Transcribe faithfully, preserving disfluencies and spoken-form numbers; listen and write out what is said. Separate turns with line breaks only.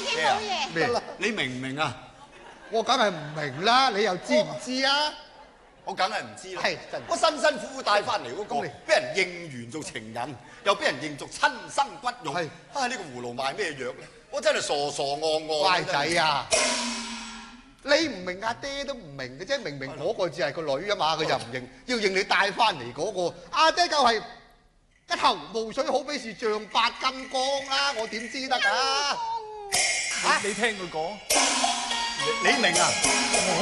已經冇嘢。
咩？
你明唔明啊？
我梗係唔明啦，你又知唔知啊？
我梗係唔知啦。
係真。
我辛辛苦苦帶翻嚟嗰個，
咁你
俾人認完做情人，又俾人認做親生骨肉。
係
啊！呢個葫蘆賣咩藥咧？我真係傻傻戇戇。
乖仔啊！你唔明阿爹都唔明嘅啫，明明嗰個只係個女啊嘛，佢就唔認，要認你帶翻嚟嗰個。阿爹就係一頭霧水，好比是象白金剛啦，我點知得㗎？
你你聽佢講，
你明啊？